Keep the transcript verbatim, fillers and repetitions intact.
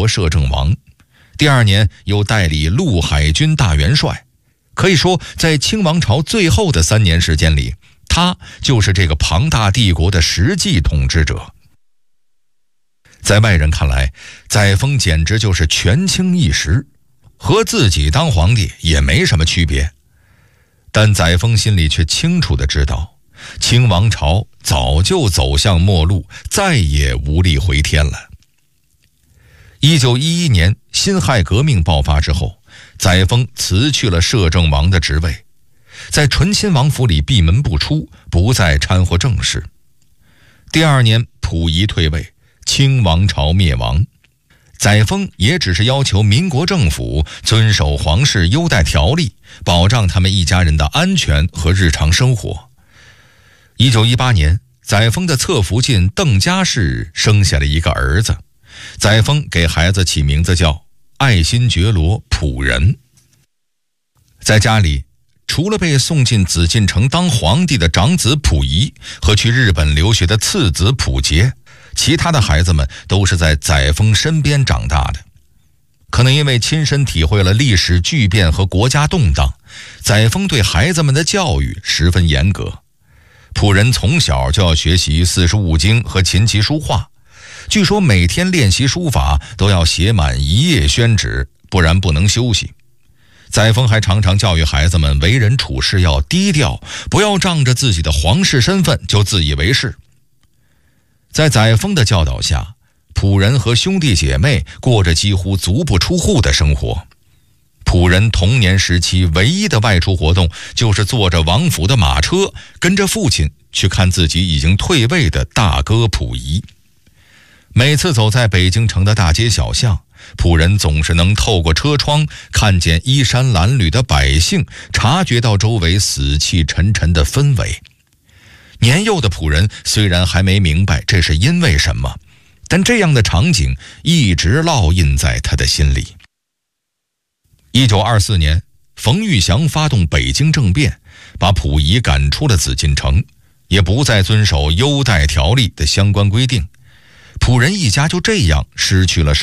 国摄政王，第二年又代理陆海军大元帅。可以说，在清王朝最后的三年时间里，他就是这个庞大帝国的实际统治者。在外人看来，载沣简直就是权倾一时，和自己当皇帝也没什么区别。但载沣心里却清楚地知道，清王朝早就走向末路，再也无力回天了。一九一一年辛亥革命爆发之后，载沣辞去了摄政王的职位，在醇亲王府里闭门不出，不再掺和政事。第二年溥仪退位，清王朝灭亡，载沣也只是要求民国政府遵守皇室优待条例，保障他们一家人的安全和日常生活。一九一八年，载沣的侧福晋邓家氏生下了一个儿子，载沣给孩子起名字叫爱新觉罗溥仁。在家里，除了被送进紫禁城当皇帝的长子溥仪和去日本留学的次子溥杰，其他的孩子们都是在载沣身边长大的。可能因为亲身体会了历史巨变和国家动荡，载沣对孩子们的教育十分严格。溥仁从小就要学习四书五经和琴棋书画，据说每天练习书法都要写满一页宣纸，不然不能休息。载沣还常常教育孩子们为人处事要低调，不要仗着自己的皇室身份就自以为是。在载沣的教导下，溥仁和兄弟姐妹过着几乎足不出户的生活。溥仁童年时期唯一的外出活动就是坐着王府的马车，跟着父亲去看自己已经退位的大哥溥仪。每次走在北京城的大街小巷，溥仁总是能透过车窗看见衣衫褴褛的百姓，察觉到周围死气沉沉的氛围。年幼的溥仁虽然还没明白这是因为什么，但这样的场景一直烙印在他的心里。一九二四年，冯玉祥发动北京政变，把溥仪赶出了紫禁城，也不再遵守优待条例的相关规定。溥仁一家就这样失去了受